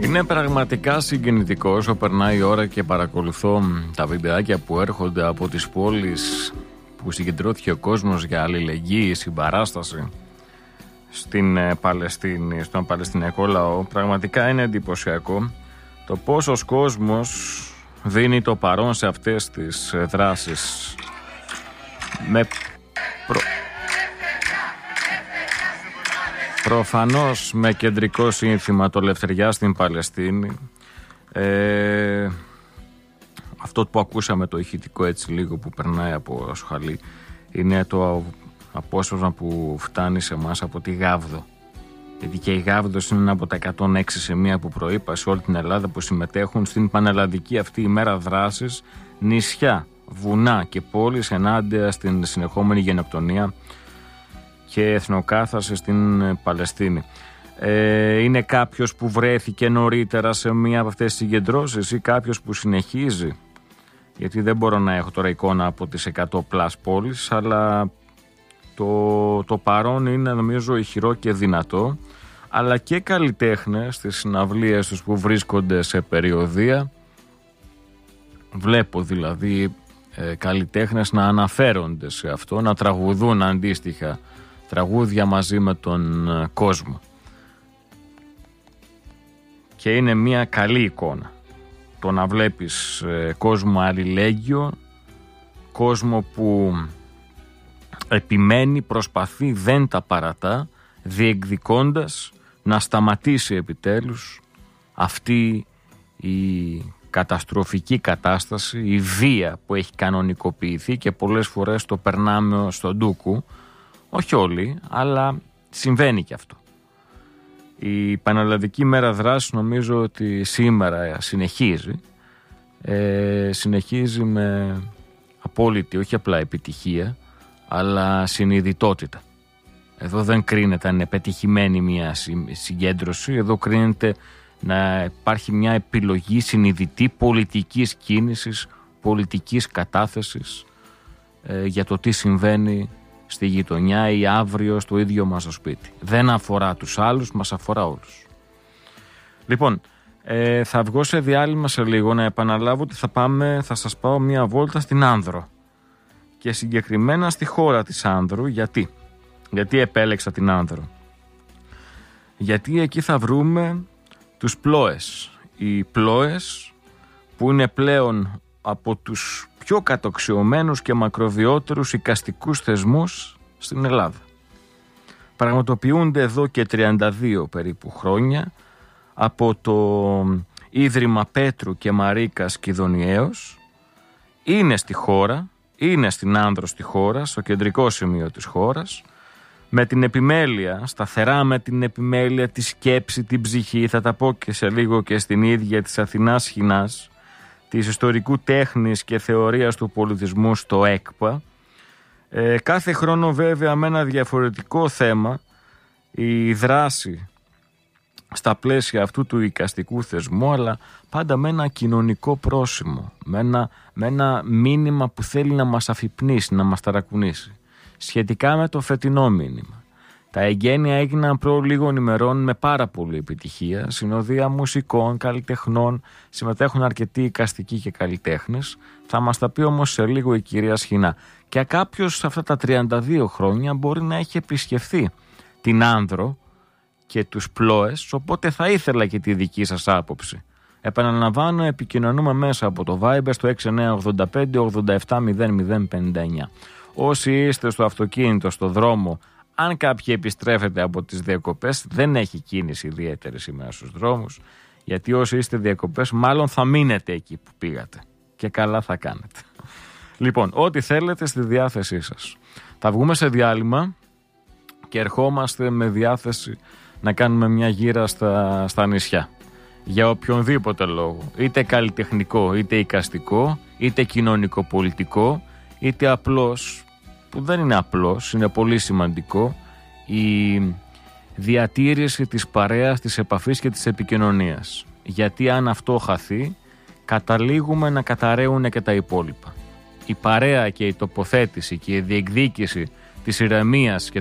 Είναι πραγματικά συγκινητικό όσο περνάει η ώρα και παρακολουθώ τα βιντεάκια που έρχονται από τις πόλεις που συγκεντρώθηκε ο κόσμος για αλληλεγγύη, συμπαράσταση στην Παλαιστίνη, στον Παλαιστινιακό λαό. Πραγματικά είναι εντυπωσιακό το πόσος κόσμος δίνει το παρόν σε αυτές τις δράσεις προφανώς με κεντρικό σύνθημα το ελευθεριά στην Παλαιστίνη. Αυτό που ακούσαμε, το ηχητικό έτσι λίγο που περνάει από Σοχαλή, είναι το απόσπασμα που φτάνει σε εμάς από τη Γάβδο. Γιατί και η Γάβδος είναι ένα από τα 106 σημεία που προείπα σε όλη την Ελλάδα που συμμετέχουν στην πανελλαδική αυτή ημέρα δράσης, νησιά, βουνά και πόλεις ενάντια στην συνεχόμενη γενοκτονία και εθνοκάθαρση στην Παλαιστίνη. Είναι κάποιος που βρέθηκε νωρίτερα σε μία από αυτές τις συγκεντρώσεις ή κάποιος που συνεχίζει? Γιατί δεν μπορώ να έχω τώρα εικόνα από τις 100 πλάς πόλεις, αλλά το παρόν είναι νομίζω ηχηρό και δυνατό, αλλά και καλλιτέχνες στις συναυλίες τους που βρίσκονται σε περιοδεία. Βλέπω δηλαδή καλλιτέχνες να αναφέρονται σε αυτό, να τραγουδούν αντίστοιχα τραγούδια μαζί με τον κόσμο. Και είναι μια καλή εικόνα το να βλέπεις κόσμο αλληλέγγυο, κόσμο που επιμένει, προσπαθεί, δεν τα παρατά, διεκδικώντας να σταματήσει επιτέλους αυτή η καταστροφική κατάσταση, η βία που έχει κανονικοποιηθεί και πολλές φορές το περνάμε στον ντούκου. Όχι όλοι, αλλά συμβαίνει και αυτό. Η Πανελλαδική Μέρα Δράσης νομίζω ότι σήμερα συνεχίζει με απόλυτη, όχι απλά επιτυχία, αλλά συνειδητότητα. Εδώ δεν κρίνεται αν είναι πετυχημένη μια συγκέντρωση, εδώ κρίνεται να υπάρχει μια επιλογή συνειδητή πολιτικής κίνησης, πολιτικής κατάθεσης για το τι συμβαίνει στη γειτονιά ή αύριο στο ίδιο μας το σπίτι. Δεν αφορά τους άλλους, μας αφορά όλους. Λοιπόν, θα βγω σε διάλειμμα σε λίγο, να επαναλάβω ότι θα σας πάω μια βόλτα στην Άνδρο και συγκεκριμένα στη χώρα της Άνδρου. Γιατί επέλεξα την Άνδρο? Γιατί εκεί θα βρούμε τους Πλόες. Οι Πλόες που είναι πλέον από τους πιο κατοξιωμένους και μακροβιότερους εικαστικούς θεσμούς στην Ελλάδα. Πραγματοποιούνται εδώ και 32 περίπου χρόνια από το Ίδρυμα Πέτρου και Μαρίκας Κιδωνιαίος. Είναι στη χώρα, είναι στην Άνδρο στη χώρα, στο κεντρικό σημείο της χώρας, με την επιμέλεια, σταθερά με την επιμέλεια, τη σκέψη, την ψυχή, θα τα πω και σε λίγο, και στην ίδια της Αθηνάς Χινάς, της ιστορικού τέχνης και θεωρίας του πολιτισμού στο ΕΚΠΑ. Κάθε χρόνο βέβαια με ένα διαφορετικό θέμα, η δράση στα πλαίσια αυτού του εικαστικού θεσμού, αλλά πάντα με ένα κοινωνικό πρόσημο, με ένα μήνυμα που θέλει να μας αφυπνίσει, να μας ταρακουνήσει. Σχετικά με το φετινό μήνυμα, τα εγγένεια έγιναν προ λίγων ημερών με πάρα πολύ επιτυχία. Συνοδεία μουσικών, καλλιτεχνών, συμμετέχουν αρκετοί εικαστικοί και καλλιτέχνες. Θα μας τα πει όμως σε λίγο η κυρία Σχοινά. Και κάποιος σε αυτά τα 32 χρόνια μπορεί να έχει επισκεφθεί την Άνδρο και τους Πλόες, οπότε θα ήθελα και τη δική σας άποψη. Επαναλαμβάνω, επικοινωνούμε μέσα από το Viber στο 6985 87 0059. Όσοι είστε στο αυτοκίνητο, στο δρόμο, αν κάποιοι επιστρέφετε από τις διακοπές, δεν έχει κίνηση ιδιαίτερη σήμερα στους δρόμους, γιατί όσοι είστε διακοπές μάλλον θα μείνετε εκεί που πήγατε. Και καλά θα κάνετε. Λοιπόν, ό,τι θέλετε στη διάθεσή σας. Θα βγούμε σε διάλειμμα και ερχόμαστε με διάθεση να κάνουμε μια γύρα στα νησιά. Για οποιονδήποτε λόγο. Είτε καλλιτεχνικό, είτε εικαστικό, είτε κοινωνικοπολιτικό, είτε απλώς, που δεν είναι απλώς, είναι πολύ σημαντικό, η διατήρηση της παρέας, της επαφής και της επικοινωνίας. Γιατί αν αυτό χαθεί, καταλήγουμε να καταραίουν και τα υπόλοιπα. Η παρέα και η τοποθέτηση και η διεκδίκηση της ηρεμίας και